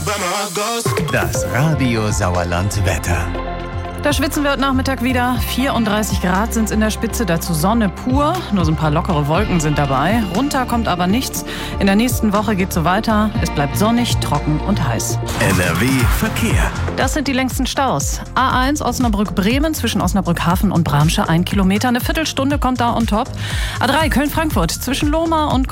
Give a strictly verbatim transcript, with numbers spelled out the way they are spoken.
Das Radio Sauerland Wetter. Da schwitzen wir heute Nachmittag wieder. vierunddreißig Grad sind es in der Spitze, dazu Sonne pur. Nur so ein paar lockere Wolken sind dabei. Runter kommt aber nichts. In der nächsten Woche geht's so weiter. Es bleibt sonnig, trocken und heiß. N R W Verkehr. Das sind die längsten Staus. A eins Osnabrück-Bremen zwischen Osnabrück-Hafen und Bramsche ein Kilometer. Eine Viertelstunde kommt da on top. A drei Köln-Frankfurt zwischen Lohmar und